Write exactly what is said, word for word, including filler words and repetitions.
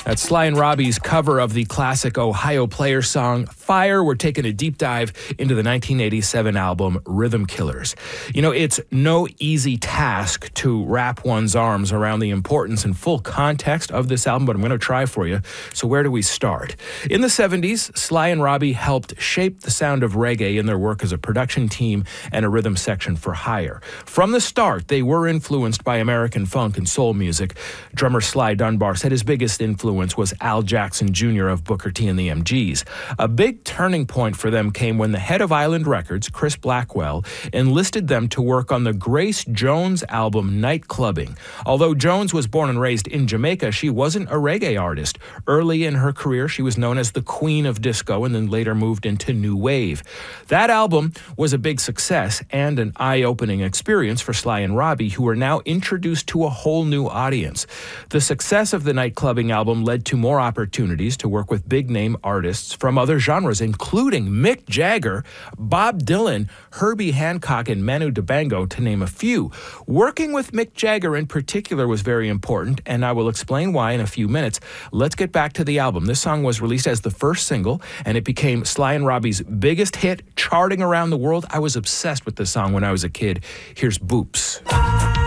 That's Sly and Robbie's cover of the classic Ohio Players song, Fire. We're taking a deep dive into the nineteen eighty-seven album, Rhythm Killers. You know, it's no easy task to wrap one's arms around the importance and full context of this album, but I'm going to try for you. So where do we start? In the seventies, Sly and Robbie helped shape the sound of reggae in their work as a production team and a rhythm section for hire. From the start, they were influenced by American funk and soul music. Drummer Sly Dunbar said his biggest influence was Al Jackson Junior of Booker T and the M Gs. A big turning point for them came when the head of Island Records, Chris Blackwell, enlisted them to work on the Grace Jones album, Night Clubbing. Although Jones was born and raised in Jamaica, she wasn't a reggae artist. Early in her career, she was known as the Queen of Disco and then later moved into New Wave. That album was a big success and an eye-opening experience for Sly and Robbie, who were now introduced to a whole new audience. The success of the Night Clubbing album led to more opportunities to work with big-name artists from other genres, including Mick Jagger, Bob Dylan, Herbie Hancock, and Manu Dibango, to name a few. Working with Mick Jagger in particular was very important, and I will explain why in a few minutes. Let's get back to the album. This song was released as the first single, and it became Sly and Robbie's biggest hit, charting around the world. I was obsessed with this song when I was a kid. Here's Boops.